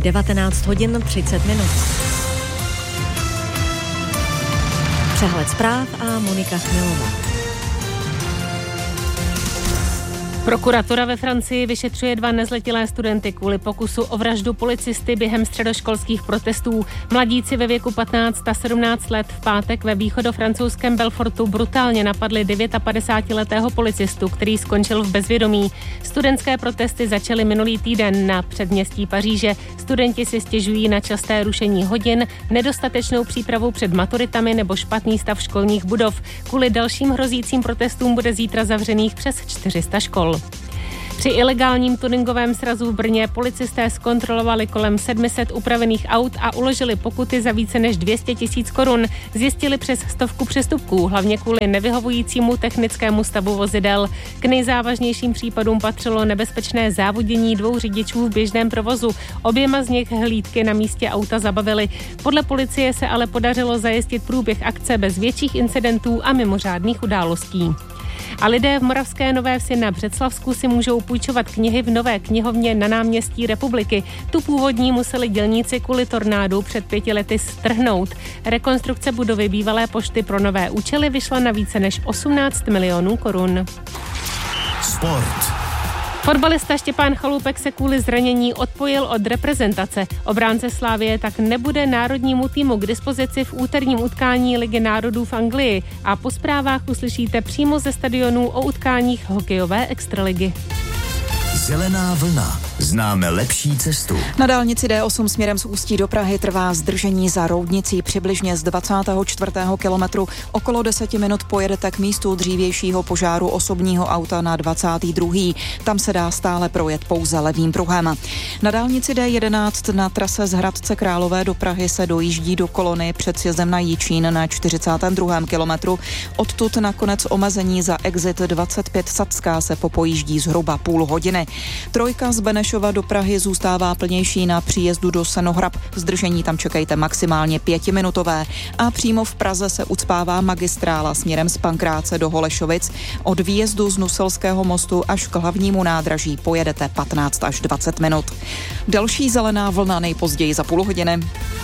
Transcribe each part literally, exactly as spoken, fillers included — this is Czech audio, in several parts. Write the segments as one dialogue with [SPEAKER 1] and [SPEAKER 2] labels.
[SPEAKER 1] devatenáct hodin třicet minut. Přehled zpráv a Monika Chmelová.
[SPEAKER 2] Prokuratura ve Francii vyšetřuje dva nezletilé studenty kvůli pokusu o vraždu policisty během středoškolských protestů. Mladíci ve věku patnáct a sedmnáct let v pátek ve východofrancouzském Belfortu brutálně napadli padesátdevítiletého policistu, který skončil v bezvědomí. Studentské protesty začaly minulý týden na předměstí Paříže. Studenti si stěžují na časté rušení hodin, nedostatečnou přípravu před maturitami nebo špatný stav školních budov. Kvůli dalším hrozícím protestům bude zítra zavřených přes čtyři sta škol. Při ilegálním tuningovém srazu v Brně policisté zkontrolovali kolem sedm set upravených aut a uložili pokuty za více než dvě stě tisíc korun. Zjistili přes stovku přestupků, hlavně kvůli nevyhovujícímu technickému stavu vozidel. K nejzávažnějším případům patřilo nebezpečné závodění dvou řidičů v běžném provozu. Oběma z nich hlídky na místě auta zabavily. Podle policie se ale podařilo zajistit průběh akce bez větších incidentů a mimořádných událostí. A lidé v Moravské Nové Vsi na Břeclavsku si můžou půjčovat knihy v nové knihovně na náměstí Republiky. Tu původní museli dělníci kvůli tornádu před pěti lety strhnout. Rekonstrukce budovy bývalé pošty pro nové účely vyšla na více než osmnáct milionů korun.
[SPEAKER 3] Sport.
[SPEAKER 2] Fotbalista Štěpán Chalupek se kvůli zranění odpojil od reprezentace. Obránce Slavie tak nebude národnímu týmu k dispozici v úterním utkání Ligy národů v Anglii a po zprávách uslyšíte přímo ze stadionů o utkáních hokejové extraligy.
[SPEAKER 3] Zelená vlna. Známe lepší cestu.
[SPEAKER 4] Na dálnici D osm směrem z Ústí do Prahy trvá zdržení za Roudnicí přibližně z dvacátého čtvrtého kilometru. Okolo deseti minut pojedete k místu dřívějšího požáru osobního auta na dvacátý druhý Tam se dá stále projet pouze levým pruhem. Na dálnici D jedenáct na trase z Hradce Králové do Prahy se dojíždí do kolony před sjezdem na Jičín na čtyřicátém druhém kilometru. Odtud nakonec omezení za exit dvacet pět Sapská se popojíždí zhruba půl hodiny. Trojka z Benešova do Prahy zůstává plnější na příjezdu do Senohrab. Zdržení tam čekejte maximálně pětiminutové. A přímo v Praze se ucpává magistrála směrem z Pankráce do Holešovic. Od výjezdu z Nuselského mostu až k hlavnímu nádraží pojedete patnáct až dvacet minut. Další zelená vlna nejpozději za půl hodiny.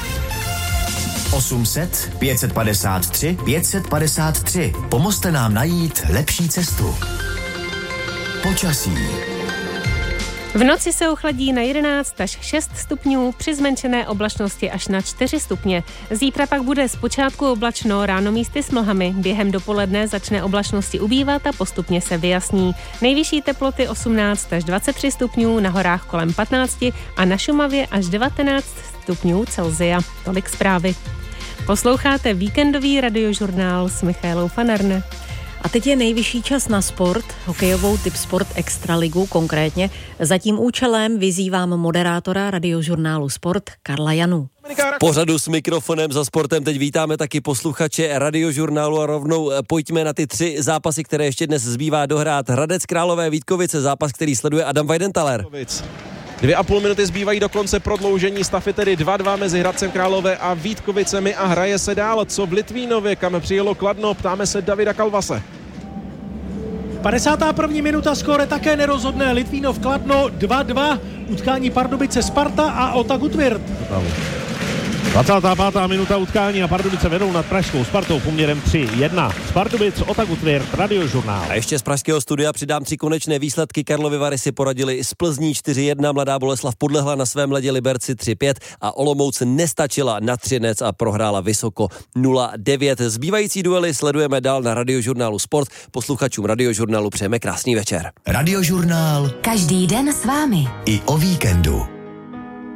[SPEAKER 3] osm set, pět set padesát tři, pět set padesát tři. Pomozte nám najít lepší cestu. Počasí.
[SPEAKER 2] V noci se ochladí na jedenáct až šest stupňů, při zmenšené oblačnosti až na čtyři stupně. Zítra pak bude zpočátku oblačno, ráno místy s mlhami. Během dopoledne začne oblačnosti ubývat a postupně se vyjasní. Nejvyšší teploty osmnáct až dvacet tři stupňů, na horách kolem patnáct a na Šumavě až devatenáct stupňů Celsia. Tolik zprávy. Posloucháte víkendový radiožurnál s Michaelou Fanarne.
[SPEAKER 1] A teď je nejvyšší čas na sport, hokejovou Typ Sport Extraligu konkrétně. Za tím účelem vyzývám moderátora radiožurnálu Sport Karla Janu.
[SPEAKER 5] V pořadu s mikrofonem za sportem teď vítáme taky posluchače radiožurnálu a rovnou pojďme na ty tři zápasy, které ještě dnes zbývá dohrát. Hradec Králové Vítkovice, zápas, který sleduje Adam Weidenthaler.
[SPEAKER 6] Dvě a půl minuty zbývají do konce prodloužení, stav je tedy dva dva mezi Hradcem Králové a Vítkovicemi a hraje se dál. Co v Litvínově, kam přijelo Kladno, ptáme se Davida Kalvase.
[SPEAKER 7] padesátá první minuta, skóre také nerozhodné, Litvínov Kladno dva dva, utkání Pardubice Sparta a Ota Gutvirt.
[SPEAKER 8] dvacátá pátá minuta utkání a Pardubice vedou nad pražskou Spartou poměrem tři jedna. Z Pardubic Ota Gutvirt, radiožurnál.
[SPEAKER 5] A ještě z pražského studia přidám tři konečné výsledky. Karlovy Vary si poradili z Plzní čtyři jedna, Mladá Boleslav podlehla na svém ledě Liberci tři pět a Olomouc nestačila na Třinec a prohrála vysoko nula devět. Zbývající duely sledujeme dál na radiožurnálu Sport. Posluchačům radiožurnálu přejeme krásný večer.
[SPEAKER 3] Radiožurnál
[SPEAKER 9] každý den s vámi
[SPEAKER 3] i o víkendu.